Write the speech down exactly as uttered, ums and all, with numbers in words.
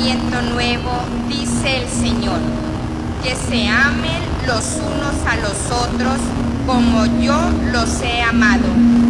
mandamiento nuevo, dice el Señor, que se amen los unos a los otros como yo los he amado.